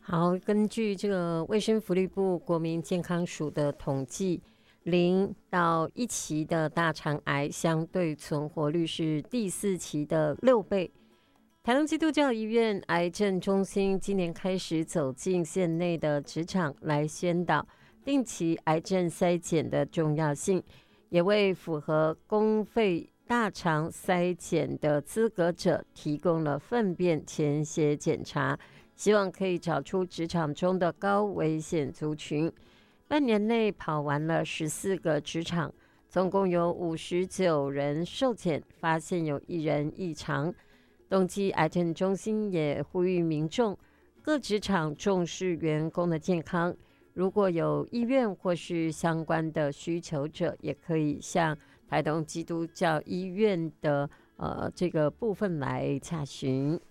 好，根据这个卫生福利部国民健康署的统计，0到1期的大肠癌相对存活率是第4期的6倍。台东基督教医院癌症中心今年开始走进县内的职场来宣导定期癌症筛检的重要性，也为符合公费大肠筛检的资格者提供了粪便潜血检查，希望可以找出职场中的高危险族群。半年内跑完了14个职场，总共有59人受检，发现有1人异常。冬季癌症中心也呼吁民众，各职场重视员工的健康，如果有意愿或是相关的需求者，也可以向台东基督教医院的这个部分来洽询。